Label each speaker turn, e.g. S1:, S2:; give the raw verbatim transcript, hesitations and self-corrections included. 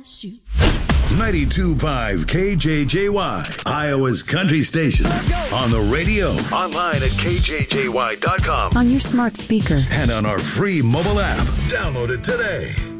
S1: Shoot.
S2: ninety-two point five K J J Y, Iowa's country station. On the radio, online at K J J Y dot com.
S1: On your smart speaker.
S2: And on our free mobile app. Download it today.